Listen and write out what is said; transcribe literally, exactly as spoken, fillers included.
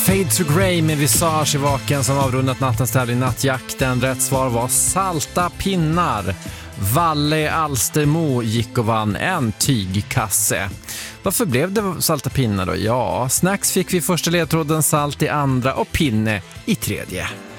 Fade to Grey med Visage i Vaken som avrundat nattens tävling Nattjakten. Rätt svar var salta pinnar. Valle Alstermo gick och vann en tygkasse. Varför blev det salta pinnar då? Ja, snacks fick vi första ledtråden, salt i andra och pinne i tredje.